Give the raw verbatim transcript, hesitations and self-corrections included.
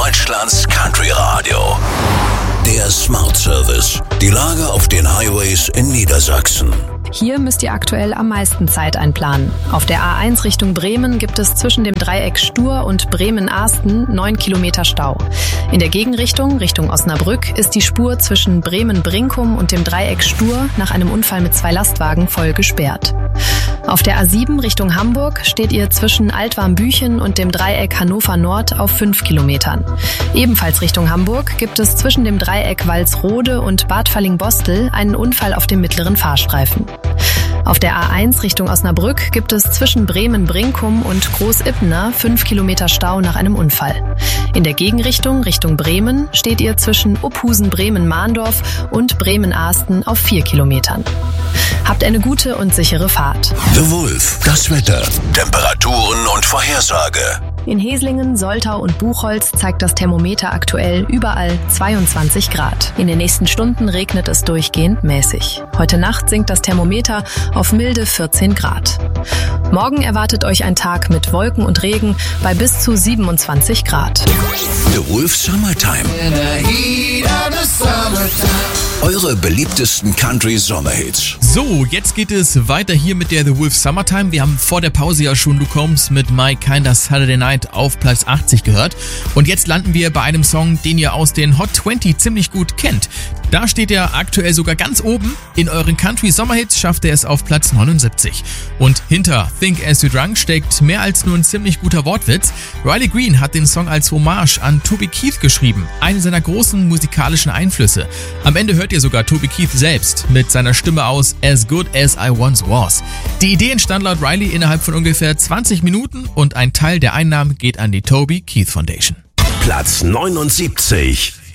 Deutschlands Country Radio. Der Smart Service. Die Lage auf den Highways in Niedersachsen. Hier müsst ihr aktuell am meisten Zeit einplanen. Auf der A eins Richtung Bremen gibt es zwischen dem Dreieck Stur und Bremen-Ahsten neun Kilometer Stau. In der Gegenrichtung, Richtung Osnabrück, ist die Spur zwischen Bremen-Brinkum und dem Dreieck Stur nach einem Unfall mit zwei Lastwagen voll gesperrt. Auf der A sieben Richtung Hamburg steht ihr zwischen Altwarmbüchen und dem Dreieck Hannover Nord auf fünf Kilometern. Ebenfalls Richtung Hamburg gibt es zwischen dem Dreieck Walsrode und Bad Falling-Bostel einen Unfall auf dem mittleren Fahrstreifen. Auf der A eins Richtung Osnabrück gibt es zwischen Bremen-Brinkum und Groß-Ippener fünf Kilometer Stau nach einem Unfall. In der Gegenrichtung Richtung Bremen steht ihr zwischen Uphusen-Bremen-Mahndorf und Bremen-Ahsten auf vier Kilometern. Habt eine gute und sichere Fahrt. The Wolf, das Wetter, Temperaturen und Vorhersage. In Heslingen, Soltau und Buchholz zeigt das Thermometer aktuell überall zweiundzwanzig Grad. In den nächsten Stunden regnet es durchgehend mäßig. Heute Nacht sinkt das Thermometer auf milde vierzehn Grad. Morgen erwartet euch ein Tag mit Wolken und Regen bei bis zu siebenundzwanzig Grad. The Wolf Summertime. Eure beliebtesten Country-Sommerhits. So, jetzt geht es weiter hier mit der The Wolf Summertime. Wir haben vor der Pause ja schon Luke Combs mit My Kinda Saturday Night auf Platz achtzig gehört. Und jetzt landen wir bei einem Song, den ihr aus den Hot zwanzig ziemlich gut kennt. Da steht er aktuell sogar ganz oben. In euren Country-Sommerhits schafft er es auf Platz neunundsiebzig. Und hinter Think As You Drunk steckt mehr als nur ein ziemlich guter Wortwitz. Riley Green hat den Song als Hommage an Toby Keith geschrieben, eine seiner großen musikalischen Einflüsse. Am Ende hört ihr sogar Toby Keith selbst mit seiner Stimme aus As Good As I Once Was. Die Idee entstand laut Riley innerhalb von ungefähr zwanzig Minuten und ein Teil der Einnahmen geht an die Toby Keith Foundation. Platz neunundsiebzig.